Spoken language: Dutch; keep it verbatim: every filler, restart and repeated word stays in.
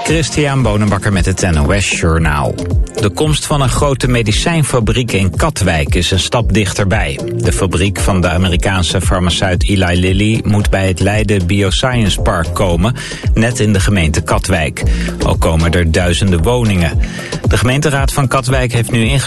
Christian Bonenbakker met het N O S Journaal. De komst van een grote medicijnfabriek in Katwijk is een stap dichterbij. De fabriek van de Amerikaanse farmaceut Eli Lilly moet bij het Leiden Bioscience Park komen, net in de gemeente Katwijk. Ook komen er duizenden woningen. De gemeenteraad van Katwijk heeft nu ingestemd